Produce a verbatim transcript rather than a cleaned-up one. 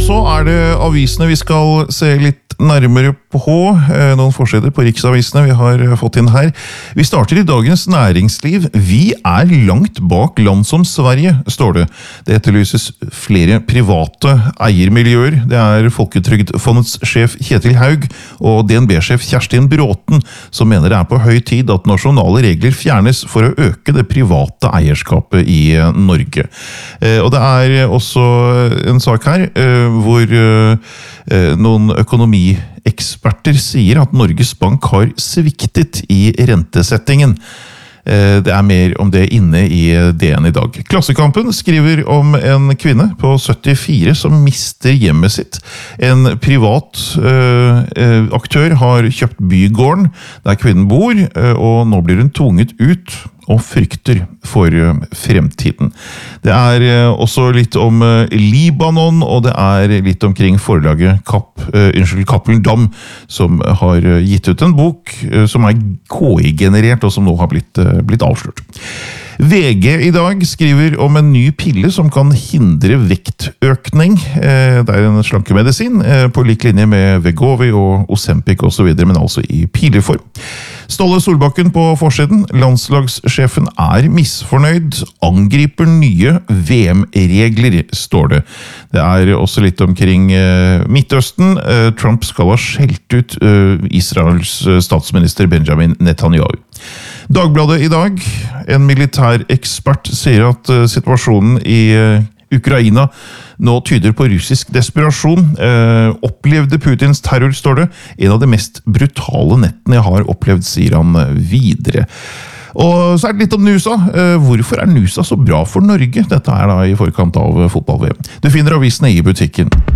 så er det avisene vi skal se litt nærmere på, noen forsider på riksavisene vi har fått inn her. Vi starter i Dagens Næringsliv. Vi er langt bak land som Sverige, står det. Det etterlyses flere private eiermiljøer. Det er Folketrygdfondets sjef Kjetil Haug og D N B-sjef Kjerstin Bråten som mener det er på høy tid at nasjonale regler fjernes for å øke det private eierskapet i Norge. Og det er også en sak her hvor noen økonomieksperter sier at Norges Bank har sviktet i rentesettingen. Det er mer om det inne i D N i dag. Klassekampen skriver om en kvinne på syttifire som mister hjemmet sitt. En privat uh, aktør har kjøpt bygården der kvinnen bor, uh, og nå blir hun tvunget ut og frykter for fremtiden. Det er også litt om Libanon, og det er litt omkring forlaget Kapp, uh, unnskyld, Cappelen Damm, som har gitt ut en bok uh, som er K I-generert, og som nå har blitt, uh, blitt avslørt. V G i dag skriver om en ny pille som kan hindre vektøkning. Det er en slankemedisin på lik linje med Vegovi og Ozempic og så videre, men altså i pileform. Ståle Solbakken på forsiden. Landslagssjefen er misfornøyd, angriper nye V M-regler, står det. Det er også litt omkring Midtøsten. Trump skal ha skjelt ut Israels statsminister Benjamin Netanyahu. Dagbladet i dag, en militærekspert sier at situasjonen i Ukraina nå tyder på russisk desperasjon. Eh, opplevde Putins terror, står det. En av de mest brutale nettene jeg har opplevd, sier han videre. Og så er det litt om Nusa. Eh, hvorfor er Nusa så bra for Norge? Dette er da i forkant av fotball-V M. Du finner avisene i butikken.